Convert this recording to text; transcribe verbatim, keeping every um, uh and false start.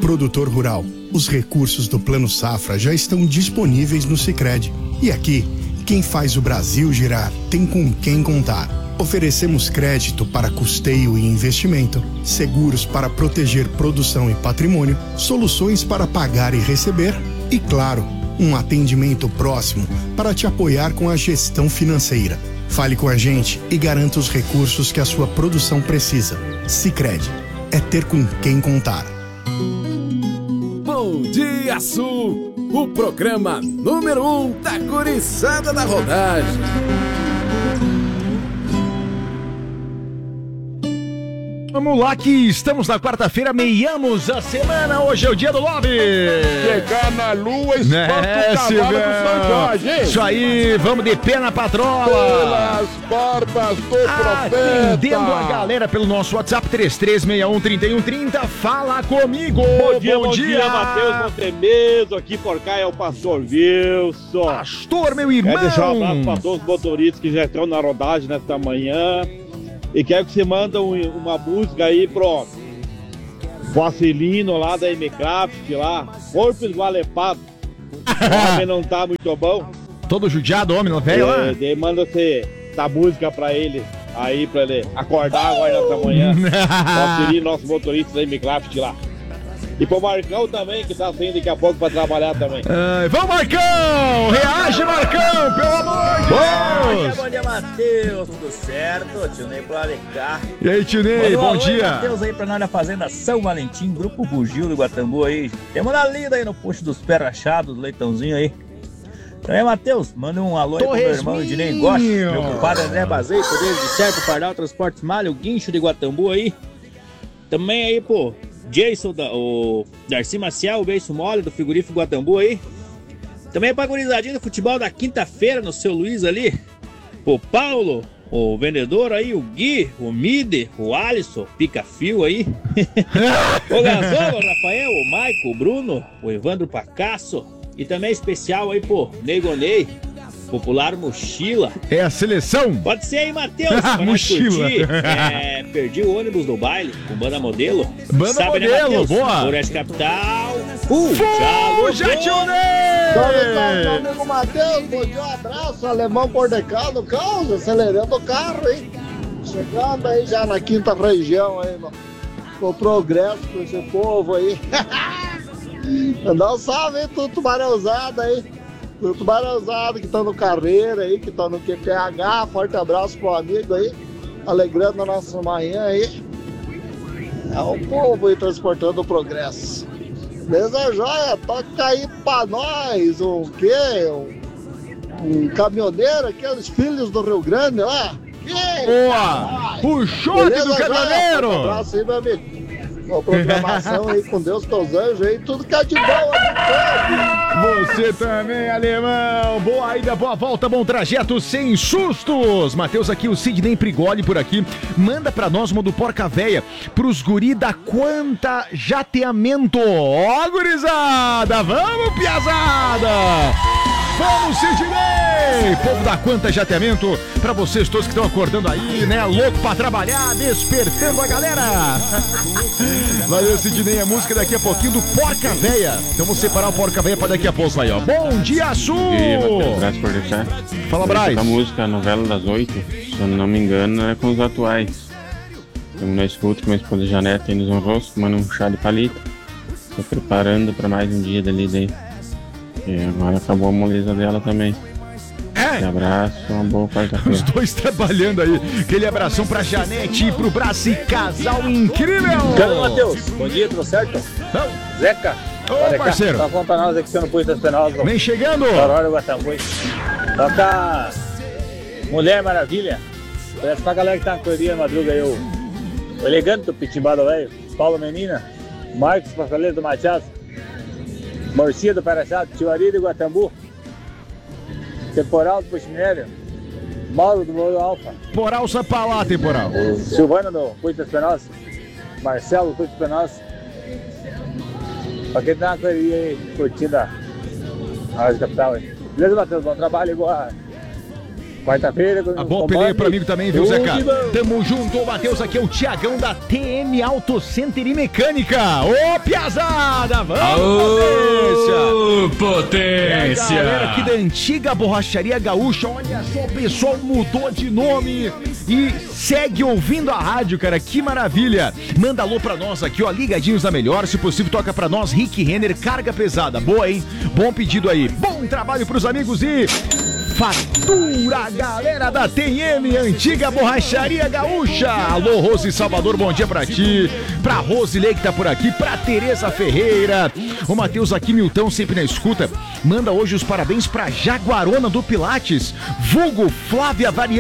Produtor rural, os recursos do Plano Safra já estão disponíveis no Sicredi. E aqui, quem faz o Brasil girar tem com quem contar. Oferecemos crédito para custeio e investimento, seguros para proteger produção e patrimônio, soluções para pagar e receber e, claro, um atendimento próximo para te apoiar com a gestão financeira. Fale com a gente e garanta os recursos que a sua produção precisa. Sicredi, é ter com quem contar. Bom Dia Sul, o programa número um da gurizada da rodagem. Vamos lá que estamos na quarta-feira, meiamos a semana, hoje é o dia do lobby. Chegar na lua, espanta é, o cavalo do São Jorge, hein? Isso aí, vamos de pé na patrola. Pelas barbas do profeta. Atendendo a galera pelo nosso WhatsApp três três seis um, três um três zero, fala comigo. Bom dia, bom, bom dia. dia, Matheus Montemeso, aqui por cá é o Pastor Wilson. Pastor, meu irmão. Quero deixar um abraço para todos os motoristas que já estão na rodagem nesta manhã. E quero que você manda um, uma música aí pro Facilino lá da M Craft, lá, corpo esgualepado. O homem não tá muito bom. Todo judiado, homem, não velho lá? É, daí manda você essa música pra ele, aí pra ele acordar agora nessa manhã. Facilino, nosso motorista da M Craft lá. E pro Marcão também, que tá saindo daqui a pouco pra trabalhar também. Ai, vamos, Marcão! Reage, Marcão, pelo amor de Bom Deus! dia, bom dia, Matheus, tudo certo? Tio Ney pro Alecá. E aí, tio Ney, bom dia! Matheus aí pra nós na Fazenda São Valentim, Grupo Bugio do Guatambu aí. Temos na lida aí no posto dos pés rachados, leitãozinho aí. Então aí, Matheus, manda um alô aí pro meu irmão Ednei Gotti, meu compadre André Bazei, poder de Cerco, Pardal, Transportes Malha, o Guincho de Guatambu aí. Também aí, pô, Jason, da, o Darcy Maciel, o Beiço Mole do Frigorífico Guatambu aí. Também pra gurizadinha do futebol da quinta-feira no seu Luiz ali. O Paulo, o vendedor aí, o Gui, o Mide, o Alisson, Pica-Fio aí. O Gasol, o Rafael, o Maico, o Bruno, o Evandro Pacasso. E também especial aí, pô, Neigonei, popular Mochila. É a seleção? Pode ser aí, Matheus. Mochila. É, perdi o ônibus do baile com Banda Modelo. Banda Sabe, Modelo, né, boa. Floresta Capital. Fuja, tio Ney! Salve, salve, meu amigo Matheus, bom dia, um abraço, alemão cordecal no caos, acelerando o carro, hein? Chegando aí já na quinta região aí, no, no progresso com esse povo aí. Mandar um salve aí, tudo tubarãozado aí. Tudo tubarãozado que estão no Carreira aí, que estão no Q P H. Forte abraço pro amigo aí, alegrando a nossa manhã aí. É o povo aí transportando o progresso. Beleza, joia? Toca aí pra nós um quê? Um, um caminhoneiro, aqueles filhos do Rio Grande lá. Boa! O choque do caminhoneiro! Um abraço aí, meu amigo. Uma programação aí com Deus, com os anjos aí, tudo que é de bom aí. Você também, alemão! Boa ida, boa volta, bom trajeto, sem sustos! Matheus aqui, o Sidney Prigoli por aqui. Manda pra nós uma do Porca Véia, pros guri da Quanta Jateamento. Ó, gurizada! Vamos, piazada! Vamos, Sidney! Povo da Quanta Jateamento, pra vocês todos que estão acordando aí, né? Louco pra trabalhar, despertando a galera! Valeu, Sidney, a música daqui a pouquinho do Porca Véia. Então vamos separar o Porca Véia pra daqui a pouco aí, ó. Bom dia, Sul! Bom dia, Matheus, graças por deixar. Fala, Braz. A música, a novela das oito, se eu não me engano, é com os atuais. Estamos na escuta com minha esposa Janete aí nos honros, tomando um chá de palito. Tô preparando pra mais um dia dali daí. E agora acabou a moleza dela também. É. Um abraço, uma boa quarta-feira. Os dois trabalhando aí. Aquele abração pra Janete e pro Braço e casal incrível. Cadê, Matheus? Bom dia, tudo certo? Não. Zeca. Ô, parceiro. Tá falando pra nós aqui que você não pôs das penal. Vem chegando. Aurora Guatambu. Toca Mulher Maravilha. Parece pra galera que tá na correria na madruga aí. O, o elegante do Pitimbado velho. Paulo Menina. Marcos Pascaleiro do Matias. Morcia do Paraçado. Tijuari do Guatambu. Temporal do Puxinério. Mauro do Louro Alfa. Temporal Sapalá, temporal. Silvana do Puitas Penosas. Marcelo do Puitas Penosas. Pra quem tá na correria aí, curtindo a Rádio Capital aí. Beleza, Matheus? Bom trabalho igual. Quarta-feira. Tá bom, peleia pro amigo também, viu, Zeca? Tamo junto, o Matheus aqui é o Tiagão da T M Auto Center e Mecânica. Ô, piazada, vamos, Ô, potência! É a galera aqui da antiga borracharia gaúcha, olha só, o pessoal mudou de nome e segue ouvindo a rádio, cara, que maravilha. Manda alô pra nós aqui, ó, ligadinhos da melhor, se possível toca pra nós, Rick Renner, carga pesada, boa, hein? Bom pedido aí, bom trabalho pros amigos e... Fatura, galera da T M, antiga borracharia gaúcha. Alô, Rose Salvador, bom dia pra ti. Pra Rosilei que tá por aqui, pra Tereza Ferreira. O Matheus aqui, Milton, sempre na escuta. Manda hoje os parabéns pra Jaguarona do Pilates, vulgo Flávia Variante.